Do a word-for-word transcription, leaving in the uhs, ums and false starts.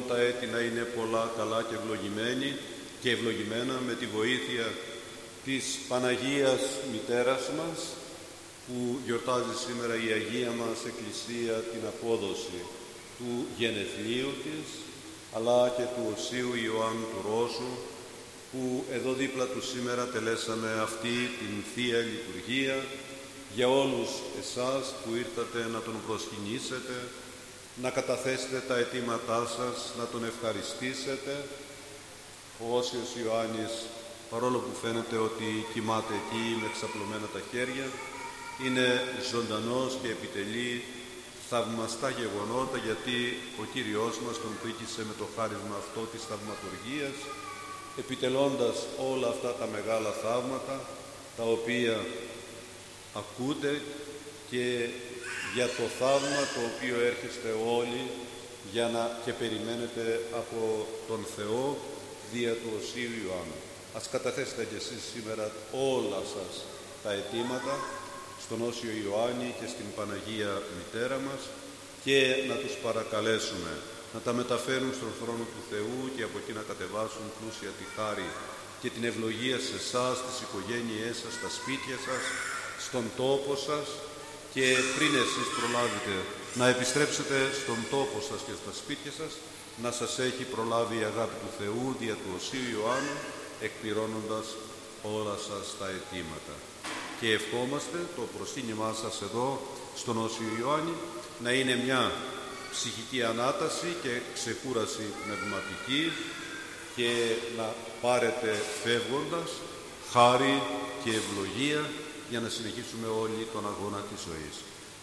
τα έτη να είναι πολλά, καλά και ευλογημένη και ευλογημένα με τη βοήθεια της Παναγίας Μητέρας μας, που γιορτάζει σήμερα η Αγία μας Εκκλησία την απόδοση του γενεθλίου της, αλλά και του Οσίου Ιωάννου του Ρώσου, που εδώ δίπλα του σήμερα τελέσαμε αυτή την Θεία Λειτουργία για όλους εσάς που ήρθατε να τον προσκυνήσετε, να καταθέσετε τα αιτήματά σας, να τον ευχαριστήσετε. Ο Όσιος Ιωάννης, παρόλο που φαίνεται ότι κοιμάται εκεί με εξαπλωμένα τα χέρια, είναι ζωντανός και επιτελεί θαυμαστά γεγονότα, γιατί ο Κύριος μας τον πρίκησε με το χάρισμα αυτό της θαυματουργίας, επιτελώντας όλα αυτά τα μεγάλα θαύματα, τα οποία ακούτε, και για το θαύμα το οποίο έρχεστε όλοι για να και περιμένετε από τον Θεό δια του Οσίου Ιωάννου. Ας καταθέσετε κι εσείς σήμερα όλα σας τα αιτήματα στον Όσιο Ιωάννη και στην Παναγία Μητέρα μας, και να τους παρακαλέσουμε να τα μεταφέρουν στον θρόνο του Θεού και από εκεί να κατεβάσουν πλούσια τη χάρη και την ευλογία σε εσάς, στις οικογένειές σας, στα σπίτια σας, στον τόπο σας, και πριν εσείς προλάβετε να επιστρέψετε στον τόπο σας και στα σπίτια σας, να σας έχει προλάβει η αγάπη του Θεού δια του Οσίου Ιωάννου, εκπληρώνοντας όλα σας τα αιτήματα. Και ευχόμαστε το προσκύνημά σας εδώ στον Όσιο Ιωάννη να είναι μια ψυχική ανάταση και ξεκούραση πνευματική, και να πάρετε φεύγοντας χάρη και ευλογία για να συνεχίσουμε όλοι τον αγώνα της ζωής.